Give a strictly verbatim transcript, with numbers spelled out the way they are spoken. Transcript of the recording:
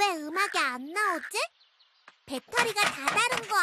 왜 음악이 안 나오지? 배터리가 다 다른 거